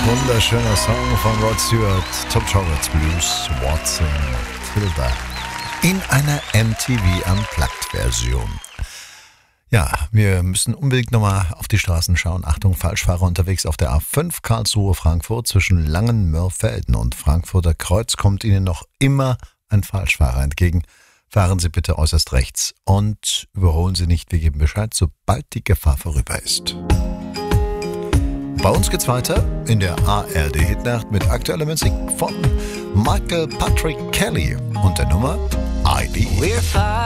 Wunderschöner Song von Rod Stewart, Tom Jones Blues, Watson, Tilda. In einer MTV Unplugged-Version. Ja, wir müssen unbedingt nochmal auf die Straßen schauen. Achtung, Falschfahrer unterwegs auf der A5 Karlsruhe-Frankfurt zwischen Langen-Mörfelden und Frankfurter Kreuz kommt Ihnen noch immer ein Falschfahrer entgegen. Fahren Sie bitte äußerst rechts und überholen Sie nicht. Wir geben Bescheid, sobald die Gefahr vorüber ist. Bei uns geht's weiter in der ARD-Hitnacht mit aktueller Musik von Michael Patrick Kelly und der Nummer ID.